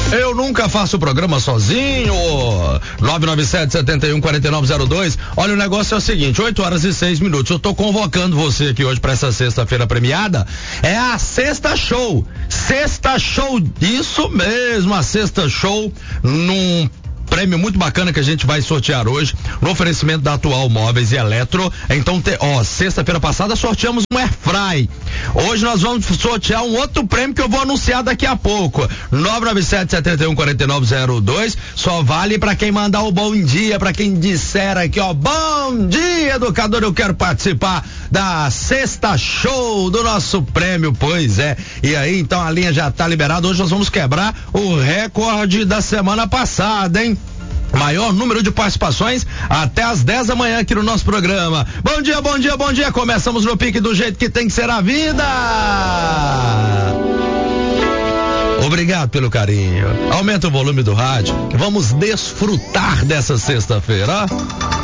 Eu nunca faço programa sozinho. 997-71-4902. Olha, o negócio é o seguinte: 8h06. Eu tô convocando você aqui hoje pra essa sexta-feira premiada. É a Sexta Show. Sexta Show, isso mesmo, a Sexta Show num prêmio muito bacana que a gente vai sortear hoje, no oferecimento da Atual Móveis e Eletro. Então, sexta-feira passada sorteamos um Airfry. Hoje nós vamos sortear um outro prêmio que eu vou anunciar daqui a pouco. 997-71-4902. Só vale pra quem mandar o bom dia, pra quem disser aqui, ó, bom dia, educador, eu quero participar da Sexta Show do nosso prêmio, pois é. E aí, então a linha já tá liberada. Hoje nós vamos quebrar o recorde da semana passada, hein? Maior número de participações até às 10 da manhã aqui no nosso programa. Bom dia, bom dia, bom dia. Começamos no pique do jeito que tem que ser a vida. Obrigado pelo carinho. Aumenta o volume do rádio. Vamos desfrutar dessa sexta-feira, ó.